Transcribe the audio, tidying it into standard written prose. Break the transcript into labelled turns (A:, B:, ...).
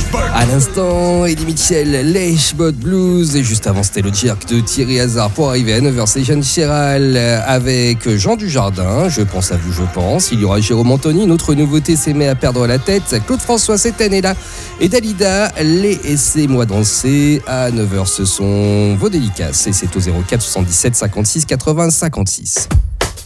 A: À l'instant, Eddie Mitchell, Lèche-Botte Blues. Et juste avant, c'était le jerk de Thierry Hazard pour arriver à 9h. C'est Jeanne Chéral avec Jean Dujardin. Je pense à vous, je pense. Il y aura Jérôme Anthony. Une autre nouveauté s'aimait à perdre la tête. Claude François cette année-là. Et Dalida, laissez-moi danser. À 9h, ce sont vos dédicaces. Et c'est au 04 77 56 80 56.